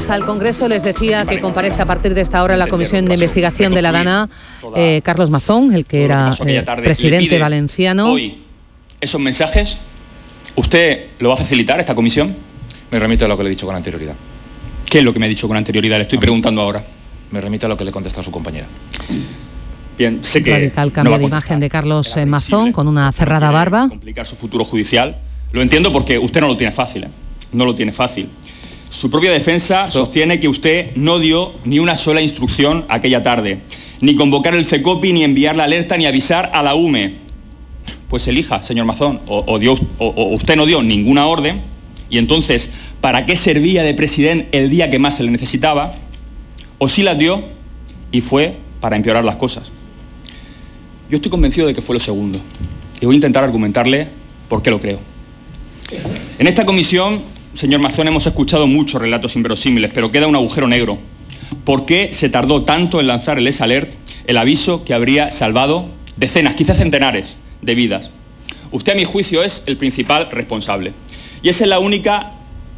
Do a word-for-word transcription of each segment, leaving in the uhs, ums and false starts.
vamos al Congreso. Les decía que comparece a partir de esta hora en la Comisión de Investigación de la DANA eh, Carlos Mazón, el que era eh, presidente valenciano. Hoy, esos mensajes, ¿usted lo va a facilitar, esta comisión? Me remito a lo que le he dicho con anterioridad. ¿Qué es lo que me ha dicho con anterioridad? Le estoy preguntando ahora. Me remito a lo que le contestó a su compañera. Bien, sé que radical cambio no de imagen de Carlos Mazón con una cerrada barba. Complicar su futuro judicial. Lo entiendo porque usted no lo tiene fácil, ¿eh? No lo tiene fácil. Su propia defensa Esto. sostiene que usted no dio ni una sola instrucción aquella tarde, ni convocar el CECOPI, ni enviar la alerta, ni avisar a la U M E. Pues elija, señor Mazón, o, o, dio, o, o usted no dio ninguna orden, y entonces, ¿para qué servía de presidente el día que más se le necesitaba? O sí las dio, y fue para empeorar las cosas. Yo estoy convencido de que fue lo segundo, y voy a intentar argumentarle por qué lo creo. En esta comisión, señor Mazón, hemos escuchado muchos relatos inverosímiles, pero queda un agujero negro. ¿Por qué se tardó tanto en lanzar el S-Alert, el aviso que habría salvado decenas, quizás centenares de vidas? Usted, a mi juicio, es el principal responsable. Y esa es la única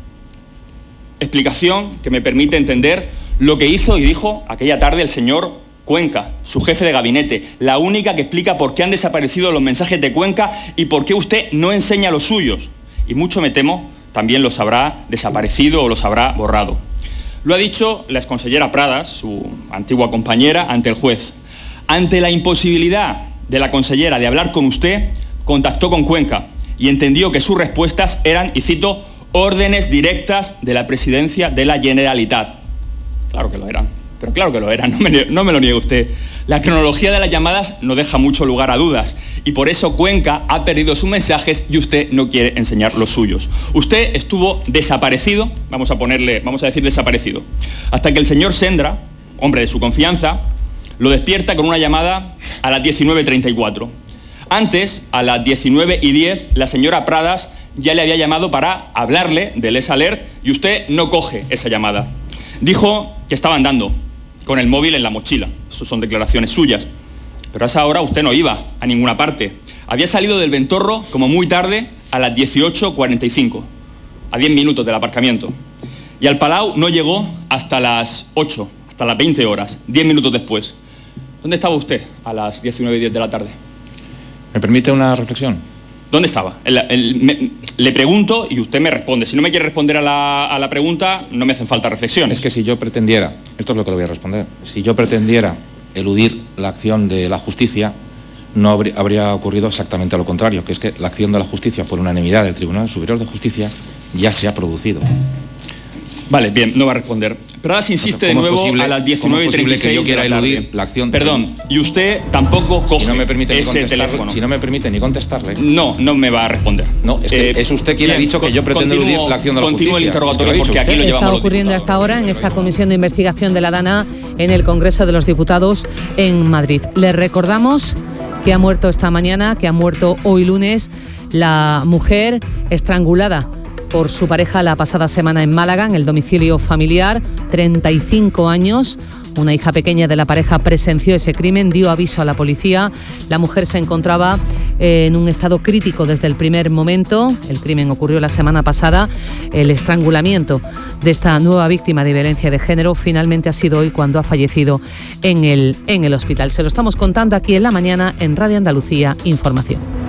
explicación que me permite entender lo que hizo y dijo aquella tarde el señor Cuenca, su jefe de gabinete. La única que explica por qué han desaparecido los mensajes de Cuenca y por qué usted no enseña los suyos. Y mucho me temo también los habrá desaparecido o los habrá borrado. Lo ha dicho la exconsellera Pradas, su antigua compañera, ante el juez. Ante la imposibilidad de la consellera de hablar con usted, contactó con Cuenca y entendió que sus respuestas eran, y cito, órdenes directas de la presidencia de la Generalitat. Claro que lo eran, pero claro que lo eran, no me, no me lo niegue usted. La cronología de las llamadas no deja mucho lugar a dudas y por eso Cuenca ha perdido sus mensajes y usted no quiere enseñar los suyos. Usted estuvo desaparecido, vamos a ponerle, vamos a decir desaparecido, hasta que el señor Sendra, hombre de su confianza, lo despierta con una llamada a las diecinueve treinta y cuatro. Antes, a las diecinueve y diez, la señora Pradas ya le había llamado para hablarle del S-Alert y usted no coge esa llamada. Dijo que estaba andando con el móvil en la mochila. Eso son declaraciones suyas. Pero a esa hora usted no iba a ninguna parte. Había salido del Ventorro como muy tarde, a las dieciocho cuarenta y cinco, a diez minutos del aparcamiento. Y al Palau no llegó hasta las ocho, hasta las veinte horas, diez minutos después. ¿Dónde estaba usted a las diecinueve y diez de la tarde? ¿Me permite una reflexión? ¿Dónde estaba? El, el, me, le pregunto y usted me responde. Si no me quiere responder a la, a la pregunta, no me hacen falta reflexiones. Es que si yo pretendiera, esto es lo que le voy a responder, si yo pretendiera eludir la acción de la justicia, no habría, habría ocurrido exactamente lo contrario, que es que la acción de la justicia por unanimidad del Tribunal Superior de Justicia ya se ha producido. Vale, bien, no va a responder. Pradas insiste de nuevo a las diecinueve y treinta y seis que yo quiera de la tarde. eludir la acción. Perdón, y usted tampoco coge si no me permite ese teléfono. Si no me permite ni contestarle. No, no me va a responder. No, es que eh, es usted quien bien, ha dicho que yo pretendo eludir la acción de la justicia. Continúo el interrogatorio porque aquí lo llevamos. Está ocurriendo hasta ahora en esa comisión de investigación de la DANA en el Congreso de los Diputados en Madrid. Le recordamos que ha muerto esta mañana, que ha muerto hoy lunes, la mujer estrangulada por su pareja la pasada semana en Málaga, en el domicilio familiar, treinta y cinco años. Una hija pequeña de la pareja presenció ese crimen, dio aviso a la policía. La mujer se encontraba en un estado crítico desde el primer momento. El crimen ocurrió la semana pasada. El estrangulamiento de esta nueva víctima de violencia de género finalmente ha sido hoy cuando ha fallecido en el, en el hospital. Se lo estamos contando aquí en la mañana en Radio Andalucía Información.